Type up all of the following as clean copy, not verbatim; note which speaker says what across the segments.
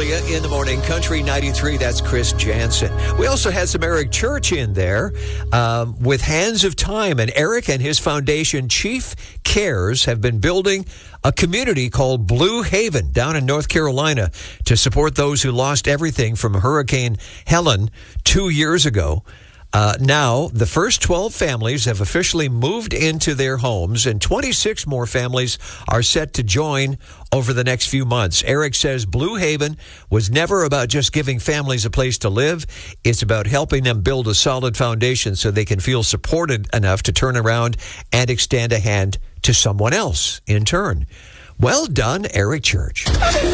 Speaker 1: Leah in the morning. Country 93, that's Chris Jansen. We also had some Eric Church in there with Hands of Time. And Eric and his foundation, Chief Cares, have been building a community called Blue Haven down in North Carolina to support those who lost everything from Hurricane Helen 2 years ago. Now, the first 12 families have officially moved into their homes, and 26 more families are set to join over the next few months. Eric says Blue Haven was never about just giving families a place to live. It's about helping them build a solid foundation so they can feel supported enough to turn around and extend a hand to someone else in turn. Well done, Eric Church.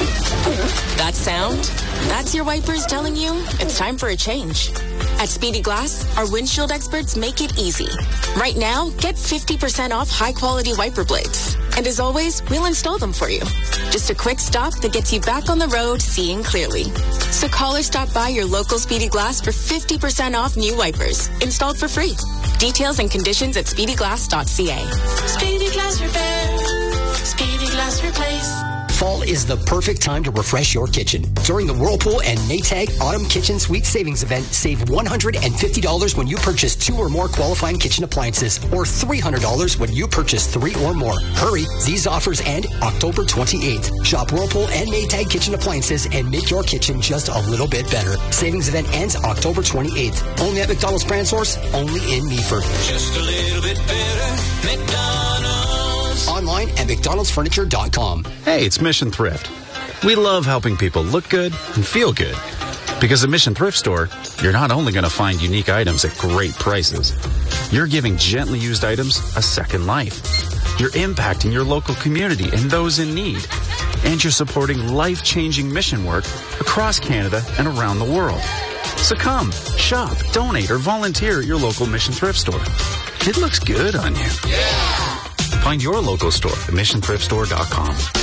Speaker 2: That sound? That's your wipers telling you it's time for a change. At Speedy Glass, our windshield experts make it easy. Right now, get 50% off high-quality wiper blades. And as always, we'll install them for you. Just a quick stop that gets you back on the road seeing clearly. So call or stop by your local Speedy Glass for 50% off new wipers, installed for free. Details and conditions at speedyglass.ca.
Speaker 3: Speedy Glass Repair. Speedy Glass Replace.
Speaker 4: Fall is the perfect time to refresh your kitchen. During the Whirlpool and Maytag Autumn Kitchen Suite Savings Event, save $150 when you purchase 2 or more qualifying kitchen appliances, or $300 when you purchase 3 or more. Hurry, these offers end October 28th. Shop Whirlpool and Maytag Kitchen Appliances and make your kitchen just a little bit better. Savings event ends October 28th. Only at McDonald's Brand Source, only in Meaford.
Speaker 3: Just a little bit better, McDonald's.
Speaker 4: Online at McDonald'sFurniture.com.
Speaker 5: Hey, it's Mission Thrift. We love helping people look good and feel good. Because at Mission Thrift Store, you're not only going to find unique items at great prices, you're giving gently used items a second life. You're impacting your local community and those in need. And you're supporting life-changing mission work across Canada and around the world. So come, shop, donate, or volunteer at your local Mission Thrift Store. It looks good on you.
Speaker 3: Yeah!
Speaker 5: Find your local store at missionthriftstore.com.